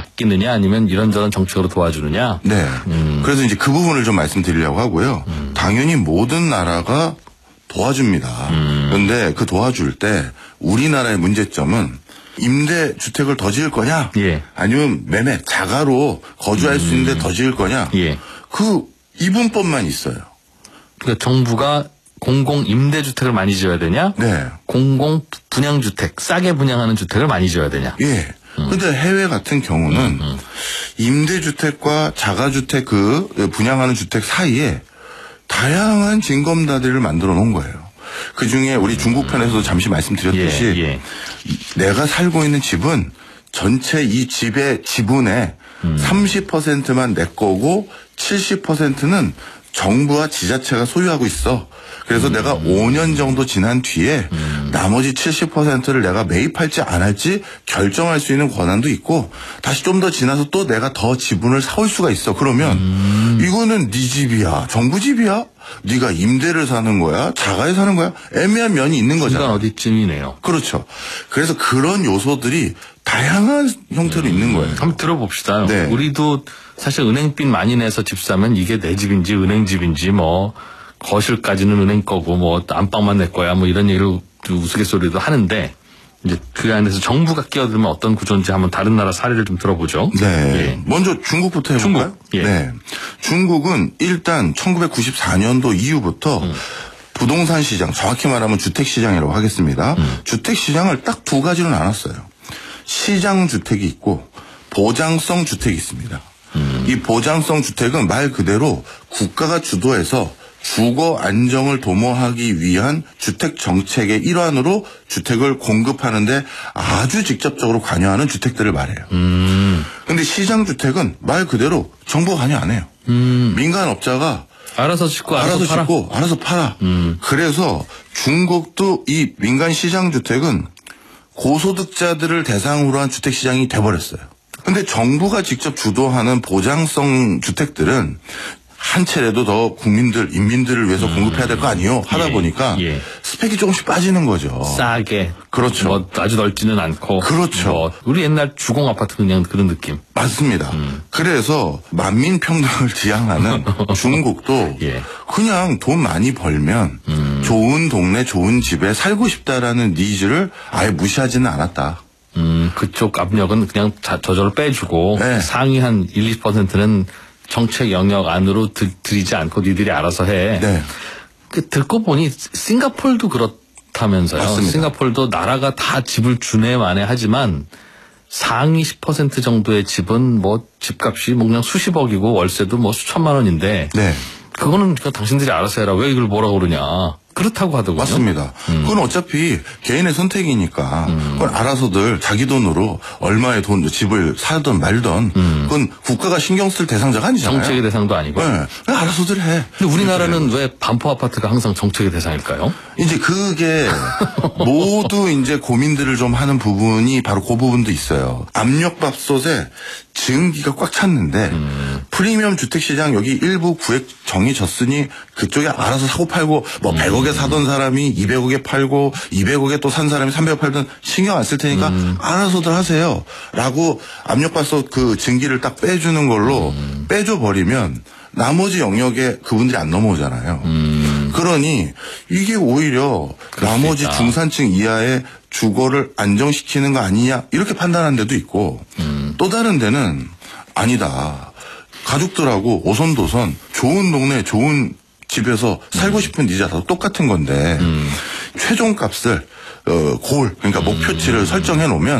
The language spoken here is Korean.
아끼느냐 아니면 이런저런 정책으로 도와주느냐. 네. 그래서 이제 그 부분을 좀 말씀드리려고 하고요. 당연히 모든 나라가 도와줍니다. 그런데 그 도와줄 때 우리나라의 문제점은 임대주택을 더 지을 거냐? 예. 아니면 매매, 자가로 거주할 수 있는데 더 지을 거냐? 예. 그 이분법만 있어요. 그러니까 정부가 공공 임대주택을 많이 지어야 되냐? 네. 공공 분양주택, 싸게 분양하는 주택을 많이 지어야 되냐? 예. 근데 해외 같은 경우는 임대주택과 자가주택 그 분양하는 주택 사이에 다양한 징검다리를 만들어 놓은 거예요. 그 중에 우리 중국 편에서도 잠시 말씀드렸듯이 예. 내가 살고 있는 집은 전체 이 집의 지분의 30%만 내 거고 70%는 정부와 지자체가 소유하고 있어. 그래서 내가 5년 정도 지난 뒤에 나머지 70%를 내가 매입할지 안 할지 결정할 수 있는 권한도 있고 다시 좀 더 지나서 또 내가 더 지분을 사올 수가 있어. 그러면 이거는 네 집이야. 정부 집이야? 네가 임대를 사는 거야? 자가에 사는 거야? 애매한 면이 있는 거잖아. 중간 어디쯤이네요. 그렇죠. 그래서 그런 요소들이 다양한 형태로 있는 거예요. 한번 들어봅시다. 네. 우리도 사실 은행빚 많이 내서 집 사면 이게 내 집인지 은행 집인지 뭐 거실까지는 은행 거고 뭐 안방만 내 거야 뭐 이런 얘기를 우스갯소리도 하는데 이제 그 안에서 정부가 끼어들면 어떤 구조인지 한번 다른 나라 사례를 좀 들어보죠. 네. 예. 먼저 중국부터 해볼까요? 중국. 예. 네. 중국은 일단 1994년도 이후부터 부동산 시장, 정확히 말하면 주택 시장이라고 하겠습니다. 주택 시장을 딱 두 가지로 나눴어요. 시장 주택이 있고 보장성 주택이 있습니다. 이 보장성 주택은 말 그대로 국가가 주도해서 주거 안정을 도모하기 위한 주택 정책의 일환으로 주택을 공급하는데 아주 직접적으로 관여하는 주택들을 말해요. 근데 시장 주택은 말 그대로 정부가 관여 안 해요. 민간 업자가 알아서 짓고 알아서 팔아. 짓고 알아서 팔아. 그래서 중국도 이 민간 시장 주택은 고소득자들을 대상으로 한 주택 시장이 돼버렸어요. 근데 정부가 직접 주도하는 보장성 주택들은 한 차례도 더 국민들, 인민들을 위해서 공급해야 될 거 아니에요? 하다 보니까 스펙이 조금씩 빠지는 거죠. 싸게. 그렇죠. 뭐 아주 넓지는 않고. 그렇죠. 뭐 우리 옛날 주공 아파트 그냥 그런 느낌. 맞습니다. 그래서 만민평등을 지향하는 중국도 예. 그냥 돈 많이 벌면 좋은 동네, 좋은 집에 살고 싶다라는 니즈를 아예 무시하지는 않았다. 그쪽 압력은 그냥 저절로 빼주고 네. 상위 한 1, 20%는 정책 영역 안으로 들이지 않고 니들이 알아서 해. 네. 듣고 보니 싱가포르도 그렇다면서요. 맞습니다. 싱가포르도 나라가 다 집을 주네 마네 하지만 상위 10% 정도의 집은 뭐 집값이 뭐 그냥 수십억이고 월세도 뭐 수천만 원인데 네. 그거는 그냥 당신들이 알아서 해라. 왜 이걸 뭐라고 그러냐. 그렇다고 하더군요. 맞습니다. 그건 어차피 개인의 선택이니까 그건 알아서들 자기 돈으로 얼마의 돈 집을 사든 말든 그건 국가가 신경 쓸 대상자가 아니잖아요. 정책의 대상도 아니고. 네. 알아서들 해. 근데 우리나라는 왜 반포 아파트가 항상 정책의 대상일까요? 이제 그게 모두 이제 고민들을 좀 하는 부분이 바로 그 부분도 있어요. 압력밥솥에 증기가 꽉 찼는데 프리미엄 주택시장 여기 일부 구획 정해졌으니 그쪽에 알아서 사고 팔고 뭐 100억에 사던 사람이 200억에 팔고 200억에 또 산 사람이 300억 팔든 신경 안 쓸 테니까 알아서들 하세요. 라고 압력밥솥 그 증기를 딱 빼주는 걸로 빼줘 버리면 나머지 영역에 그분들이 안 넘어오잖아요. 그러니 이게 오히려 나머지 중산층 이하의 주거를 안정시키는 거 아니냐 이렇게 판단한 데도 있고 또 다른 데는 아니다. 가족들하고 오손도손 좋은 동네 좋은 집에서 살고 싶은 니자 다 똑같은 건데 최종값을 그러니까 목표치를 설정해 놓으면